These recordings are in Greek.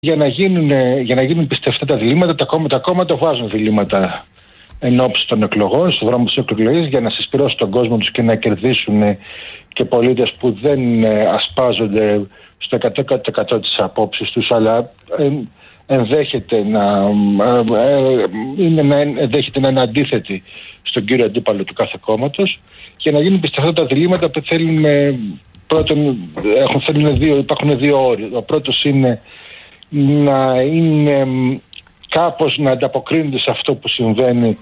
για να γίνουν πιστευτά τα διλήμματα, τα κόμματα βάζουν διλήμματα εν ώψη των εκλογών, στον δρόμο της εκλογής, για να συσπυρώσουν τον κόσμο τους και να κερδίσουν και πολίτες που δεν ασπάζονται στο 100% της απόψης τους, αλλά ενδέχεται να είναι αντίθετοι στον κύριο αντίπαλο του κάθε κόμματος, για να γίνουν πιστευτά τα διλήμματα που θέλουν. Πρώτον, υπάρχουν δύο όροι. Ο πρώτος είναι να είναι κάπως να ανταποκρίνονται σε αυτό που συμβαίνει,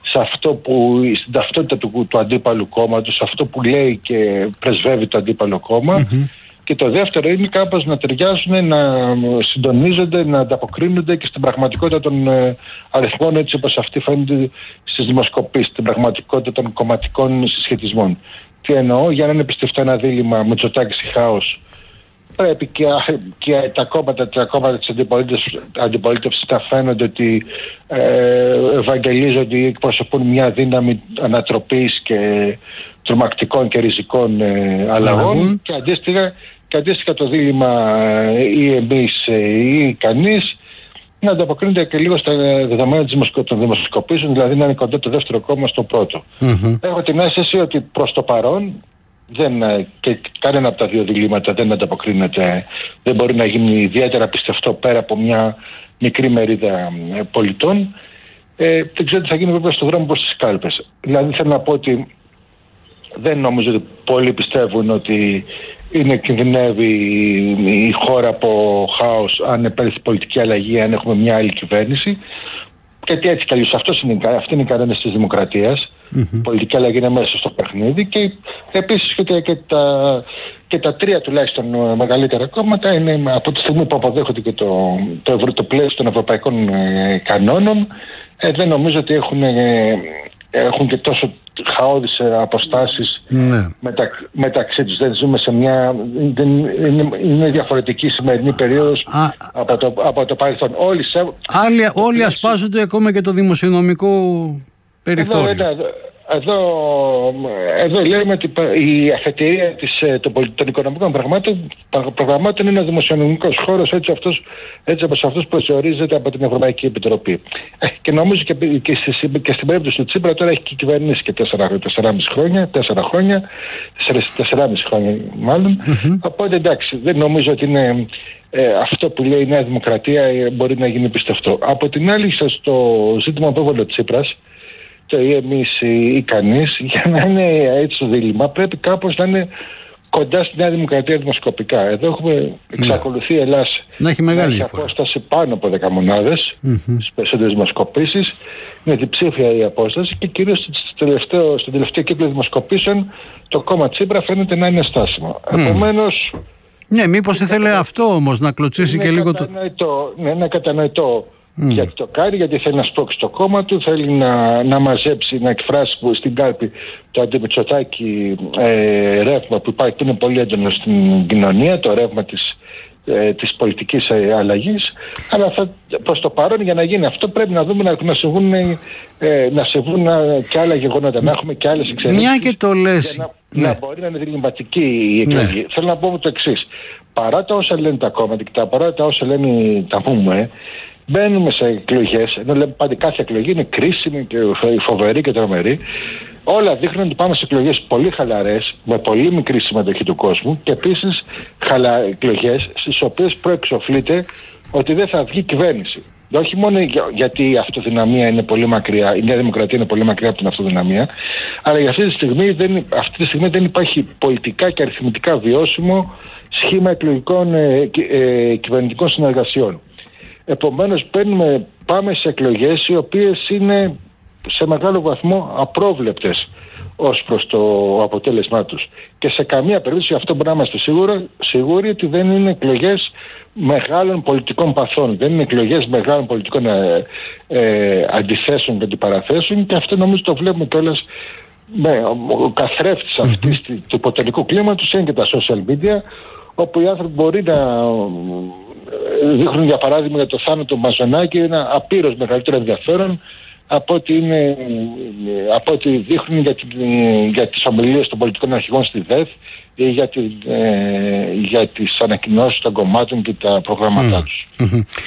στην ταυτότητα του αντίπαλου κόμματος, σε αυτό που λέει και πρεσβεύει το αντίπαλο κόμμα. Και το δεύτερο είναι κάπως να ταιριάζουν, να συντονίζονται, να ανταποκρίνονται και στην πραγματικότητα των αριθμών, έτσι όπως αυτοί φαίνονται στις δημοσκοπήσεις, στην πραγματικότητα των κομματικών συσχετισμών. Τι εννοώ? Για να είναι πιστευτό ένα δίλημμα Μητσοτάκης ή Χάος, πρέπει και τα κόμματα της αντιπολίτευσης να φαίνονται ότι ευαγγελίζονται ή εκπροσωπούν μια δύναμη ανατροπής και τρομακτικών και ριζικών αλλαγών, και αντίστοιχα το δίλημμα ή εμείς ή κανείς να ανταποκρίνεται και λίγο στα δεδομένα των δημοσκοπήσεων, δηλαδή να είναι κοντά το δεύτερο κόμμα στο πρώτο. Έχω την αίσθηση ότι προς το παρόν και κανένα από τα δύο διλήμματα δεν ανταποκρίνεται, δεν μπορεί να γίνει ιδιαίτερα πιστευτό πέρα από μια μικρή μερίδα πολιτών. Δεν ξέρω τι θα γίνει βέβαια στον δρόμο προς τις κάλπες. Δηλαδή θέλω να πω ότι δεν νομίζω ότι πολλοί πιστεύουν ότι κινδυνεύει η χώρα από χάος αν επέλθει πολιτική αλλαγή, αν έχουμε μια άλλη κυβέρνηση. Γιατί έτσι κι αλλιώς αυτή είναι η κανόνες της δημοκρατίας. Η πολιτική αλλαγή είναι μέσα στο παιχνίδι, και επίσης και τα τρία τουλάχιστον μεγαλύτερα κόμματα είναι, από τη στιγμή που αποδέχονται και το πλαίσιο των ευρωπαϊκών κανόνων, δεν νομίζω ότι έχουν και τόσο χαόδεις αποστάσεις μεταξύ τους. Δεν ζούμε σε είναι διαφορετική σημερινή περίοδος από το παρελθόν. Όλοι ασπάζονται ακόμα και το δημοσιονομικό περιθώριο. Εδώ λέμε ότι η αφετηρία των οικονομικών προγραμμάτων είναι ο δημοσιονομικός χώρος, έτσι όπως αυτός προσδιορίζεται από την Ευρωπαϊκή Επιτροπή. Και νομίζω και στην περίπτωση του Τσίπρα τώρα έχει κυβερνήσει και 4,5 χρόνια μάλλον. Οπότε εντάξει, δεν νομίζω ότι είναι αυτό που λέει η Νέα Δημοκρατία μπορεί να γίνει πιστευτό. Από την άλλη, στο ζήτημα που έβαλε ο Τσίπρας, το ή εμείς ή κανείς, για να είναι έτσι το δίλημμα πρέπει κάπως να είναι κοντά στη Νέα Δημοκρατία δημοσκοπικά. Εδώ έχουμε εξακολουθεί η Ελλάς να έχει μεγάλη απόσταση πάνω από 10 μονάδες στις περισσότερες δημοσκοπήσεις. Είναι διψήφια η απόσταση, και κυρίως στο τελευταίο κύκλο δημοσκοπήσεων το κόμμα Τσίπρα φαίνεται να είναι στάσιμο. Επομένως, ναι, μήπως ήθελε αυτό όμως να κλωτσίσει και λίγο το... Ναι, είναι κατανοητό. Γιατί το κάνει, γιατί θέλει να σπρώξει το κόμμα του, θέλει να μαζέψει, να εκφράσει στην κάλπη το αντιμητσοτάκι ρεύμα που υπάρχει, που είναι πολύ έντονο στην κοινωνία, το ρεύμα της πολιτικής αλλαγής. Αλλά προς το παρόν, για να γίνει αυτό, πρέπει να δούμε να συμβούν και άλλα γεγονότα, να έχουμε και άλλες εξελίξεις. Μια και το λες. Να μπορεί να είναι διλημματική η εκλογή. Θέλω να πω το εξής. Παρά τα όσα λένε τα κόμματα και παρά τα όσα λένε τα ΜΟΜΕ, μπαίνουμε σε εκλογές, ενώ λέμε πάντα κάθε εκλογή είναι κρίσιμη και φοβερή και τρομερή. Όλα δείχνουν ότι πάμε σε εκλογές πολύ χαλαρές, με πολύ μικρή συμμετοχή του κόσμου, και επίσης εκλογές στις οποίες προεξοφλείται ότι δεν θα βγει κυβέρνηση. Όχι μόνο γιατί η αυτοδυναμία είναι πολύ μακριά, η Νέα Δημοκρατία είναι πολύ μακριά από την αυτοδυναμία, αλλά για αυτή τη στιγμή δεν υπάρχει πολιτικά και αριθμητικά βιώσιμο σχήμα εκλογικών κυβερνητικών συνεργασιών. Επομένως πάμε σε εκλογές οι οποίες είναι σε μεγάλο βαθμό απρόβλεπτες ως προς το αποτέλεσμά τους. Και σε καμία περίπτωση, αυτό μπορεί να είμαστε σίγουροι ότι δεν είναι εκλογές μεγάλων πολιτικών παθών. Δεν είναι εκλογές μεγάλων πολιτικών αντιθέσεων και αντιπαραθέσεων, και αυτό νομίζω το βλέπουμε κιόλας. Ο καθρέφτης αυτής του υποτελικού κλίματος είναι και τα social media, όπου οι άνθρωποι μπορεί να δείχνουν, για παράδειγμα, για το θάνατο Μαζονάκη ένα απείρως μεγαλύτερο ενδιαφέρον από ό,τι δείχνουν για τις ομιλίες των πολιτικών αρχηγών στη ΔΕΘ ή για τις ανακοινώσεις των κομμάτων και τα προγράμματά τους.